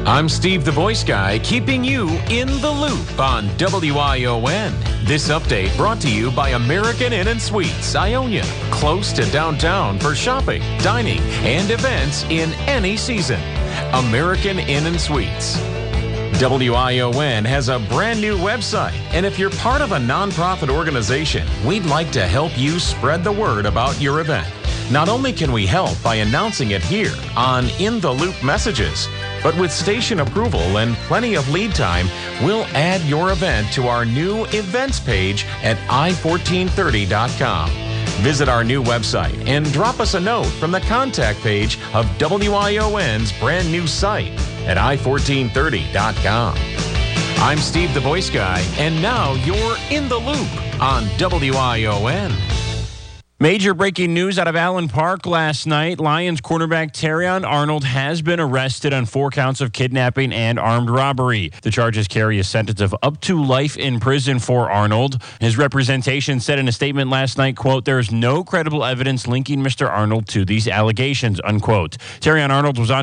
I'm Steve the Voice Guy, keeping you in the loop on WION. This update brought to you by American Inn & Suites, Ionia, close to downtown for shopping, dining, and events in any season. American Inn & Suites. WION has a brand new website, and if you're part of a nonprofit organization, we'd like to help you spread the word about your event. Not only can we help by announcing it here on In the Loop messages, but with station approval and plenty of lead time, we'll add your event to our new events page at i1430.com. Visit our new website and drop us a note from the contact page of WION's brand new site at i1430.com. I'm Steve the Voice Guy, and now you're In the Loop on WION. Major breaking news out of Allen Park last night. Lions cornerback Terrion Arnold has been arrested on 4 counts of kidnapping and armed robbery. The charges carry a sentence of up to life in prison for Arnold. His representation said in a statement last night, quote, "There is no credible evidence linking Mr. Arnold to these allegations," unquote. Terrion Arnold was on